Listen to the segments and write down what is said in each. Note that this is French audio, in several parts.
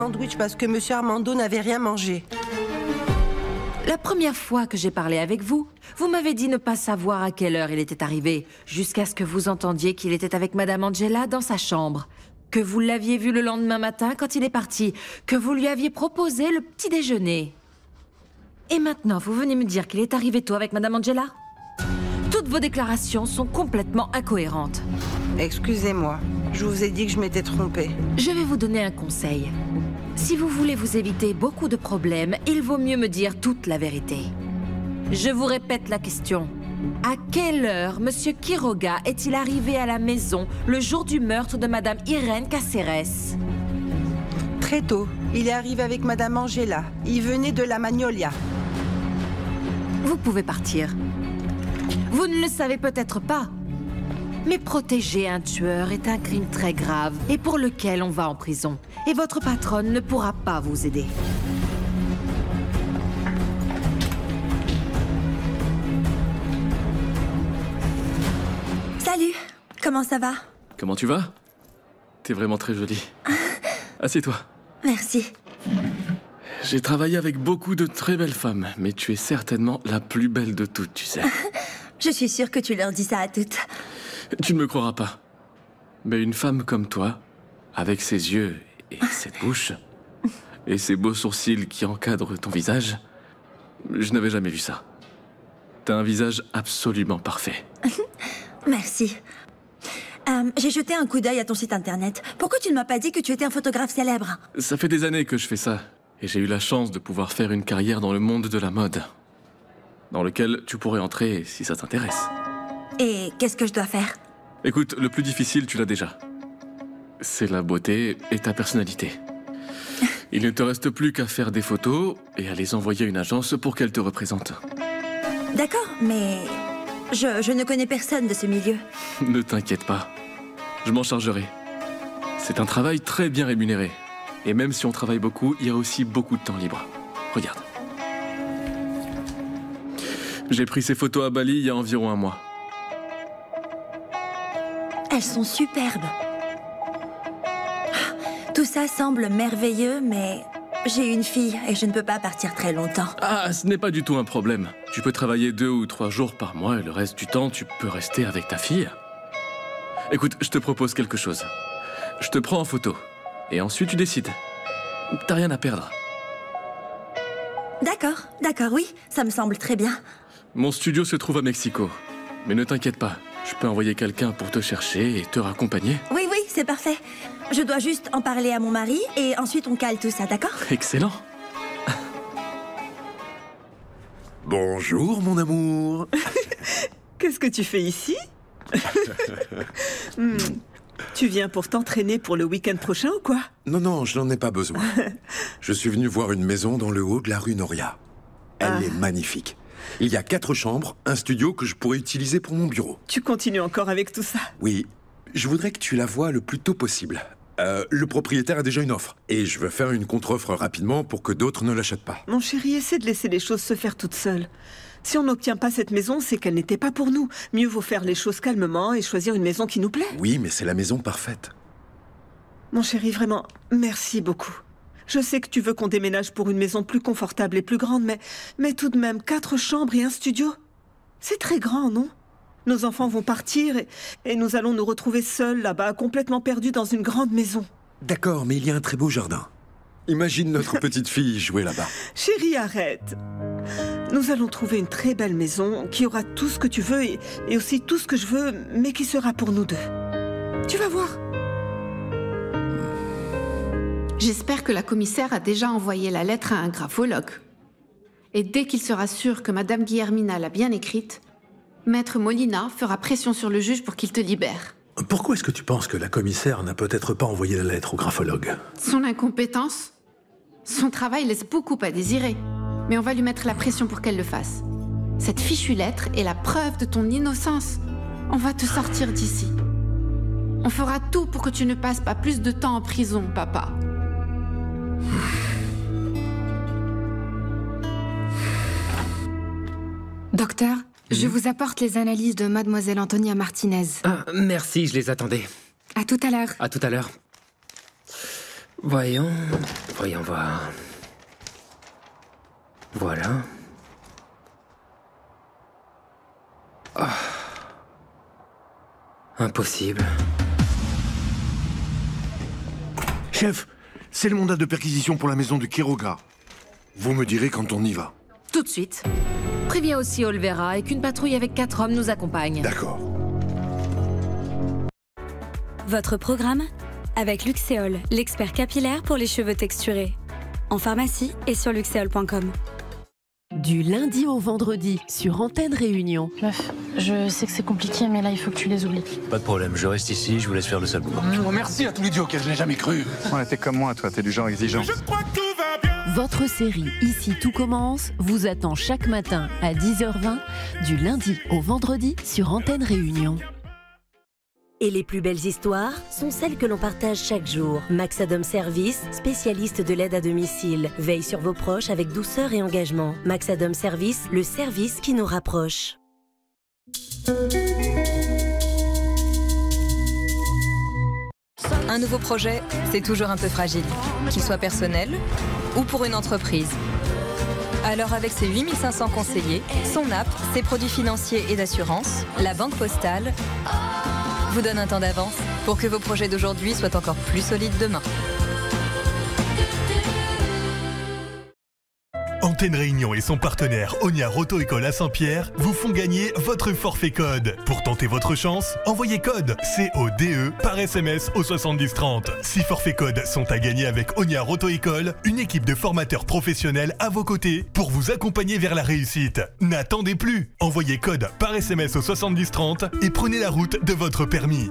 sandwich parce que Monsieur Armando n'avait rien mangé. La première fois que j'ai parlé avec vous, vous m'avez dit ne pas savoir à quelle heure il était arrivé, jusqu'à ce que vous entendiez qu'il était avec Madame Angela dans sa chambre, que vous l'aviez vu le lendemain matin quand il est parti, que vous lui aviez proposé le petit déjeuner. Et maintenant, vous venez me dire qu'il est arrivé tôt avec Madame Angela? Toutes vos déclarations sont complètement incohérentes. Excusez-moi, je vous ai dit que je m'étais trompée. Je vais vous donner un conseil. Si vous voulez vous éviter beaucoup de problèmes, il vaut mieux me dire toute la vérité. Je vous répète la question. À quelle heure Monsieur Quiroga est-il arrivé à la maison le jour du meurtre de Madame Irène Caceres? Très tôt. Il est arrivé avec Madame Angela. Il venait de la Magnolia. Vous pouvez partir. Vous ne le savez peut-être pas, mais protéger un tueur est un crime très grave et pour lequel on va en prison. Et votre patronne ne pourra pas vous aider. Salut, comment ça va? Comment tu vas? T'es vraiment très jolie. Assieds-toi. Merci. J'ai travaillé avec beaucoup de très belles femmes, mais tu es certainement la plus belle de toutes, tu sais. Je suis sûre que tu leur dis ça à toutes. Tu ne me croiras pas. Mais une femme comme toi, avec ses yeux et cette bouche, et ces beaux sourcils qui encadrent ton visage, je n'avais jamais vu ça. T'as un visage absolument parfait. Merci. J'ai jeté un coup d'œil à ton site internet. Pourquoi tu ne m'as pas dit que tu étais un photographe célèbre? Ça fait des années que je fais ça, et j'ai eu la chance de pouvoir faire une carrière dans le monde de la mode, dans lequel tu pourrais entrer si ça t'intéresse. Et qu'est-ce que je dois faire? Écoute, le plus difficile, tu l'as déjà. C'est la beauté et ta personnalité. Il ne te reste plus qu'à faire des photos et à les envoyer à une agence pour qu'elle te représente. D'accord, mais je ne connais personne de ce milieu. Ne t'inquiète pas, je m'en chargerai. C'est un travail très bien rémunéré. Et même si on travaille beaucoup, il y a aussi beaucoup de temps libre. Regarde. J'ai pris ces photos à Bali il y a environ un mois. Elles sont superbes. Tout ça semble merveilleux, mais j'ai une fille et je ne peux pas partir très longtemps. Ah, ce n'est pas du tout un problème. Tu peux travailler 2 ou 3 jours par mois et le reste du temps, tu peux rester avec ta fille. Écoute, je te propose quelque chose. Je te prends en photo et ensuite tu décides. T'as rien à perdre. D'accord, oui, ça me semble très bien. Mon studio se trouve à Mexico. Mais ne t'inquiète pas, je peux envoyer quelqu'un pour te chercher et te raccompagner. Oui, c'est parfait. Je dois juste en parler à mon mari et ensuite on cale tout ça, d'accord? Excellent. Bonjour, mon amour. Qu'est-ce que tu fais ici? Tu viens pour t'entraîner pour le week-end prochain ou quoi? Non, je n'en ai pas besoin. Je suis venu voir une maison dans le haut de la rue Noria. Elle est magnifique. Il y a 4 chambres, un studio que je pourrais utiliser pour mon bureau. Tu continues encore avec tout ça? Oui, je voudrais que tu la vois le plus tôt possible. Le propriétaire a déjà une offre. Et je veux faire une contre-offre rapidement pour que d'autres ne l'achètent pas. Mon chéri, essaie de laisser les choses se faire toutes seules. Si on n'obtient pas cette maison, c'est qu'elle n'était pas pour nous. Mieux vaut faire les choses calmement et choisir une maison qui nous plaît. Oui, mais c'est la maison parfaite. Mon chéri, vraiment, merci beaucoup. Je sais que tu veux qu'on déménage pour une maison plus confortable et plus grande, mais tout de même, 4 chambres et un studio. C'est très grand, non? Nos enfants vont partir et nous allons nous retrouver seuls là-bas, complètement perdus dans une grande maison. D'accord, mais il y a un très beau jardin. Imagine notre petite fille jouer là-bas. Chérie, arrête. Nous allons trouver une très belle maison qui aura tout ce que tu veux et aussi tout ce que je veux, mais qui sera pour nous deux. Tu vas voir. J'espère que la commissaire a déjà envoyé la lettre à un graphologue. Et dès qu'il sera sûr que Madame Guillermina l'a bien écrite, Maître Molina fera pression sur le juge pour qu'il te libère. Pourquoi est-ce que tu penses que la commissaire n'a peut-être pas envoyé la lettre au graphologue? Son incompétence? Son travail laisse beaucoup à désirer. Mais on va lui mettre la pression pour qu'elle le fasse. Cette fichue lettre est la preuve de ton innocence. On va te sortir d'ici. On fera tout pour que tu ne passes pas plus de temps en prison, papa. Docteur, je vous apporte les analyses de Mademoiselle Antonia Martinez. Ah, merci, je les attendais. À tout à l'heure. À tout à l'heure. Voyons, Voyons voir. Voilà. Oh. Impossible. Chef, c'est le mandat de perquisition pour la maison de Quiroga. Vous me direz quand on y va. Tout de suite. Préviens aussi Olvera et qu'une patrouille avec 4 hommes nous accompagne. D'accord. Votre programme avec Luxéol, l'expert capillaire pour les cheveux texturés. En pharmacie et sur luxéol.com. Du lundi au vendredi sur Antenne Réunion. Meuf, je sais que c'est compliqué, mais là, il faut que tu les oublies. Pas de problème, je reste ici, je vous laisse faire le sale boulot. Merci à tous les dieux auxquels je n'ai jamais cru. Ouais, t'es comme moi, toi, t'es du genre exigeant. Je crois que tout va bien. Votre série Ici tout commence vous attend chaque matin à 10h20, du lundi au vendredi sur Antenne Réunion. Et les plus belles histoires sont celles que l'on partage chaque jour. Maxadom Service, spécialiste de l'aide à domicile, veille sur vos proches avec douceur et engagement. Maxadom Service, le service qui nous rapproche. Un nouveau projet, c'est toujours un peu fragile, qu'il soit personnel ou pour une entreprise. Alors avec ses 8500 conseillers, son app, ses produits financiers et d'assurance, la Banque Postale vous donne un temps d'avance pour que vos projets d'aujourd'hui soient encore plus solides demain. Antenne Réunion et son partenaire Ognard Auto-École à Saint-Pierre vous font gagner votre forfait code. Pour tenter votre chance, envoyez code CODE par SMS au 7030. 6 forfaits codes sont à gagner avec Ognard Auto-École, une équipe de formateurs professionnels à vos côtés pour vous accompagner vers la réussite. N'attendez plus, envoyez code par SMS au 7030 et prenez la route de votre permis.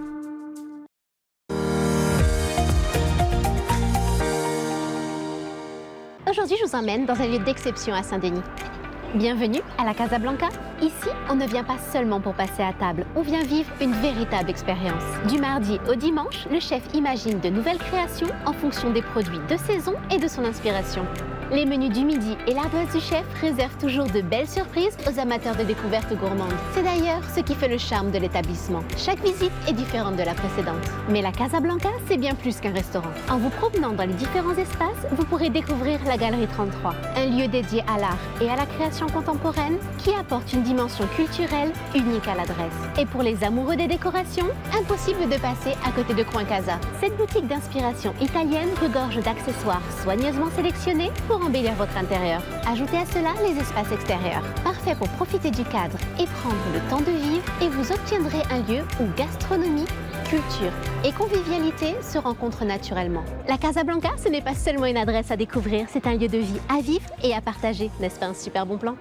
Aujourd'hui, je vous emmène dans un lieu d'exception à Saint-Denis. Bienvenue à la Casablanca. Ici, on ne vient pas seulement pour passer à table, on vient vivre une véritable expérience. Du mardi au dimanche, le chef imagine de nouvelles créations en fonction des produits de saison et de son inspiration. Les menus du midi et l'ardoise du chef réservent toujours de belles surprises aux amateurs de découvertes gourmandes. C'est d'ailleurs ce qui fait le charme de l'établissement. Chaque visite est différente de la précédente. Mais la Casablanca, c'est bien plus qu'un restaurant. En vous promenant dans les différents espaces, vous pourrez découvrir la Galerie 33, un lieu dédié à l'art et à la création contemporaine qui apporte une dimension culturelle unique à l'adresse. Et pour les amoureux des décorations, impossible de passer à côté de Coin Casa. Cette boutique d'inspiration italienne regorge d'accessoires soigneusement sélectionnés pour embellir votre intérieur. Ajoutez à cela les espaces extérieurs, parfaits pour profiter du cadre et prendre le temps de vivre, et vous obtiendrez un lieu où gastronomie, culture et convivialité se rencontrent naturellement. La Casablanca, ce n'est pas seulement une adresse à découvrir, c'est un lieu de vie à vivre et à partager. N'est-ce pas un super bon plan ?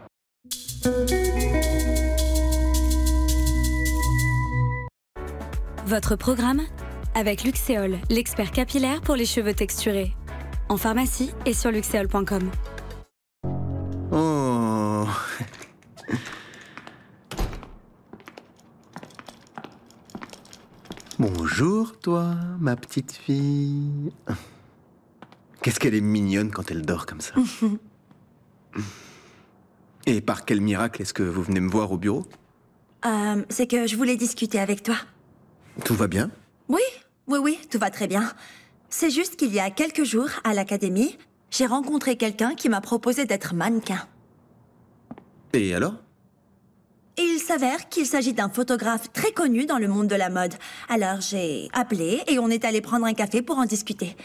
Votre programme avec Luxéol, l'expert capillaire pour les cheveux texturés. En pharmacie et sur luxéol.com. Oh. Bonjour, toi, ma petite fille. Qu'est-ce qu'elle est mignonne quand elle dort comme ça. Et par quel miracle est-ce que vous venez me voir au bureau? C'est que je voulais discuter avec toi. Tout va bien? Oui, tout va très bien. C'est juste qu'il y a quelques jours, à l'académie, j'ai rencontré quelqu'un qui m'a proposé d'être mannequin. Et alors? Il s'avère qu'il s'agit d'un photographe très connu dans le monde de la mode. Alors j'ai appelé et on est allé prendre un café pour en discuter.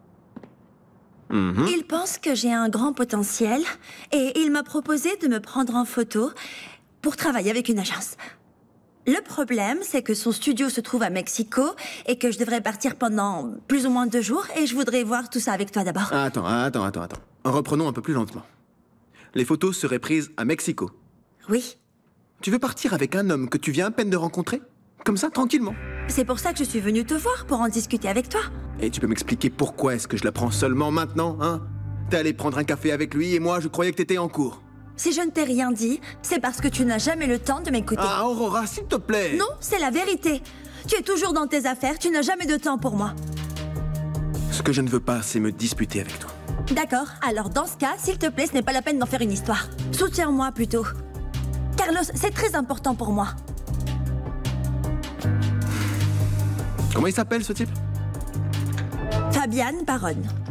Il pense que j'ai un grand potentiel et il m'a proposé de me prendre en photo pour travailler avec une agence. Le problème, c'est que son studio se trouve à Mexico et que je devrais partir pendant plus ou moins 2 jours et je voudrais voir tout ça avec toi d'abord. Attends. Reprenons un peu plus lentement. Les photos seraient prises à Mexico. Oui. Tu veux partir avec un homme que tu viens à peine de rencontrer? Comme ça, tranquillement. C'est pour ça que je suis venue te voir, pour en discuter avec toi. Et tu peux m'expliquer pourquoi est-ce que je la prends seulement maintenant, hein? T'es allé prendre un café avec lui et moi, je croyais que t'étais en cours. Si je ne t'ai rien dit, c'est parce que tu n'as jamais le temps de m'écouter. Ah, Aurora, s'il te plaît! Non, c'est la vérité. Tu es toujours dans tes affaires, tu n'as jamais de temps pour moi. Ce que je ne veux pas, c'est me disputer avec toi. D'accord, alors dans ce cas, s'il te plaît, ce n'est pas la peine d'en faire une histoire. Soutiens-moi plutôt. Carlos, c'est très important pour moi. Comment il s'appelle, ce type? Fabian Baron.